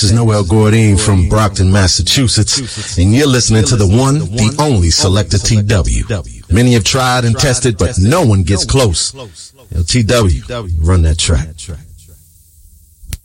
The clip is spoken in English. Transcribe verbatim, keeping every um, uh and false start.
This is Noel Gourdine from Brockton, Massachusetts, and you're listening to the one, the only Selector T W. Many have tried and tested, but no one gets close. Yo, T W, run that track.